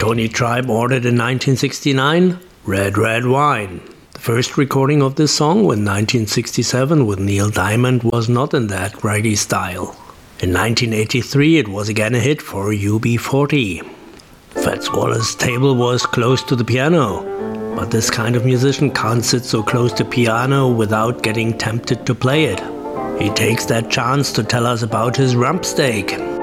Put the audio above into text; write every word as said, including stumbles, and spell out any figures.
Tony Tribe ordered in nineteen sixty-nine, Red Red Wine. The first recording of this song in nineteen sixty-seven with Neil Diamond was not in that reggae style. In nineteen eighty-three it was again a hit for U B forty. Fats Waller's table was close to the piano, but this kind of musician can't sit so close to piano without getting tempted to play it. He takes that chance to tell us about his rump steak.